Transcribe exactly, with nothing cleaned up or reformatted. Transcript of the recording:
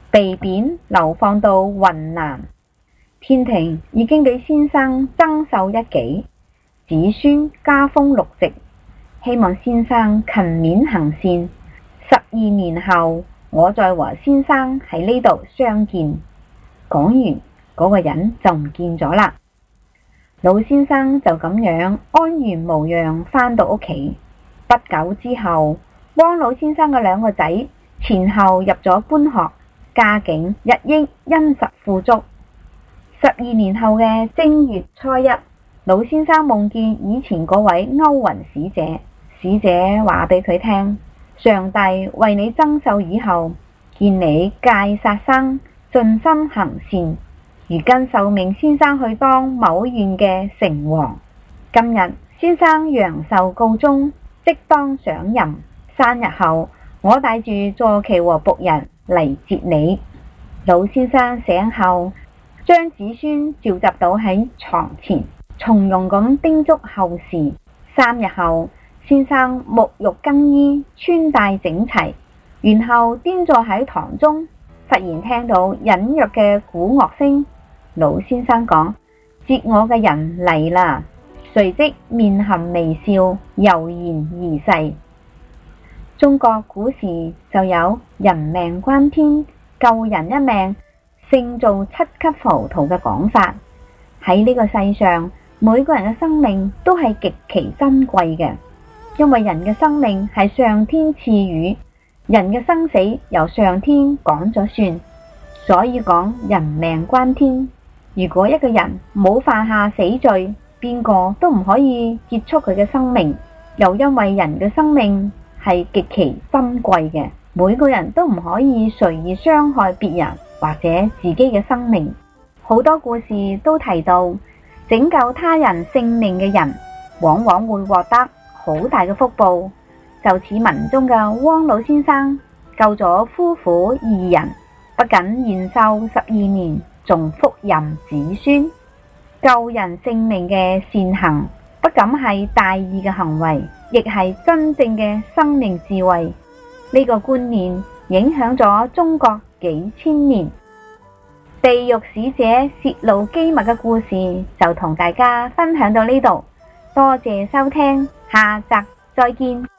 被貶流放到雲南。天庭已經俾先生增壽一紀，子孫加封六職，希望先生勤勉行善。十二年後，我再和先生喺呢度相見。講完，嗰個人就唔見咗啦。老先生就咁樣安然無恙返到屋企。不久之後，汪老先生嘅兩個仔前後入咗官學，家境日益殷實富足。十二年後嘅正月初一，老先生夢見以前嗰位歐雲使者，使者話俾佢聽，上帝為你增壽以後，見你戒殺生，盡心行善，如今受命先生去當某縣嘅城隍。今日先生陽壽告終，即當上任。三日後，我帶住坐騎和僕人嚟接你。老先生醒後，將子孫召集到喺床前，從容咁叮囑後事。三日後，先生沐浴更衣，穿戴整齊，然後端坐喺堂中，忽然聽到隱約嘅鼓樂聲。老先生講：接我嘅人嚟啦！隨即面含微笑，悠然而逝。中國古時就有人命關天，救人一命勝造七級浮屠嘅講法。喺呢個世上，每個人嘅生命都係極其珍貴嘅，因為人嘅生命係上天賜予，人嘅生死由上天講咗算，所以講人命關天。如果一個人冇犯下死罪，邊個都唔可以結束佢嘅生命。又因為人嘅生命係極其珍貴嘅，每個人都唔可以隨意傷害別人或者自己嘅生命。好多故事都提到，拯救他人性命嘅人往往會獲得好大嘅福報。就似文中嘅汪老先生救咗夫婦二人，不僅延壽十二年，仲福蔭子孫。救人性命嘅善行不僅係大義嘅行為，亦係真正嘅生命智慧。呢個觀念影響咗中國幾千年。地獄使者洩露機密嘅故事就同大家分享到呢度，多謝收聽，下集再見。